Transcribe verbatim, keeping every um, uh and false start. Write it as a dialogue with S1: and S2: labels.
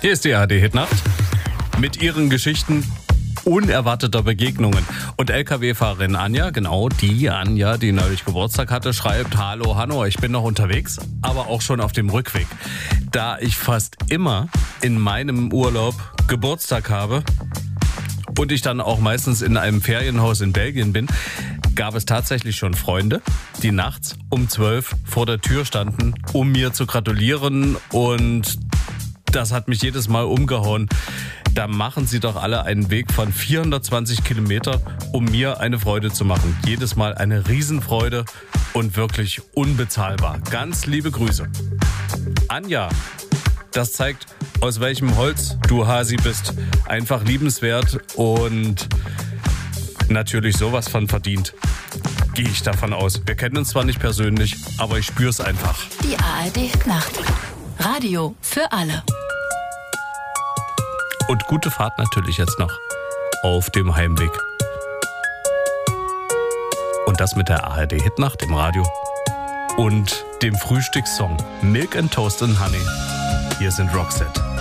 S1: Hier ist die A R D-Hitnacht mit ihren Geschichten unerwarteter Begegnungen. Und L K W-Fahrerin Anja, genau die Anja, die neulich Geburtstag hatte, schreibt: Hallo Hanno, ich bin noch unterwegs, aber auch schon auf dem Rückweg. Da ich fast immer in meinem Urlaub Geburtstag habe und ich dann auch meistens in einem Ferienhaus in Belgien bin, gab es tatsächlich schon Freunde, die nachts um zwölf vor der Tür standen, um mir zu gratulieren, und das hat mich jedes Mal umgehauen. Da machen sie doch alle einen Weg von vierhundertzwanzig Kilometer, um mir eine Freude zu machen. Jedes Mal eine Riesenfreude und wirklich unbezahlbar. Ganz liebe Grüße. Anja, das zeigt, aus welchem Holz du Hasi bist. Einfach liebenswert und natürlich sowas von verdient. Gehe ich davon aus. Wir kennen uns zwar nicht persönlich, aber ich spür's einfach.
S2: Die A R D-Nacht. Radio für alle.
S1: Und gute Fahrt natürlich jetzt noch auf dem Heimweg. Und das mit der A R D-Hitnacht im Radio und dem Frühstückssong Milk and Toast and Honey. Hier sind Roxette.